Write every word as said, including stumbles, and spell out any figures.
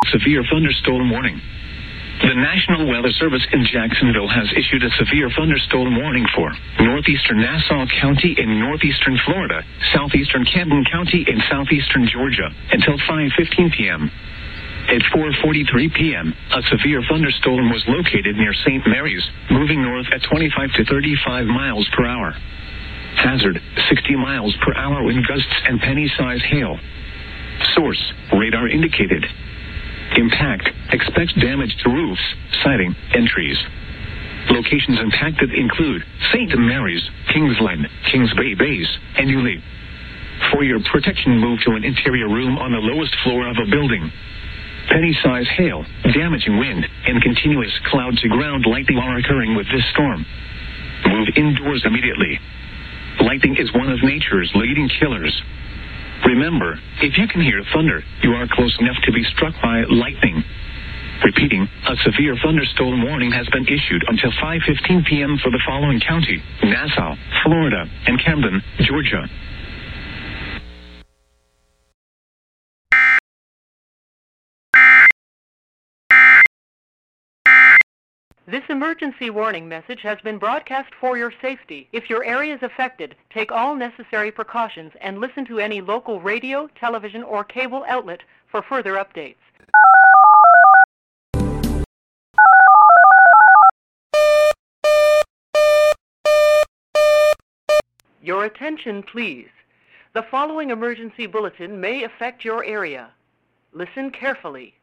Severe thunderstorm warning. The National Weather Service in Jacksonville has issued a severe thunderstorm warning for northeastern Nassau County in northeastern Florida, southeastern Camden County in southeastern Georgia until five fifteen p.m. At four forty-three p.m., a severe thunderstorm was located near Saint Mary's, moving north at twenty-five to thirty-five miles per hour. Hazard, sixty miles per hour wind gusts and penny-size hail. Source, radar indicated. Impact, expects damage to roofs, siding, and trees. Locations impacted include Saint Mary's, Kingsland, Kings Bay Base, and Yulee. For your protection, move to an interior room on the lowest floor of a building. Penny-size hail, damaging wind, and continuous cloud-to-ground lightning are occurring with this storm. Move indoors immediately. Lightning is one of nature's leading killers. Remember, if you can hear thunder, you are close enough to be struck by lightning. Repeating, a severe thunderstorm warning has been issued until five fifteen p.m. for the following county: Nassau, Florida, and Camden, Georgia. This emergency warning message has been broadcast for your safety. If your area is affected, take all necessary precautions and listen to any local radio, television, or cable outlet for further updates. Your attention, please. The following emergency bulletin may affect your area. Listen carefully.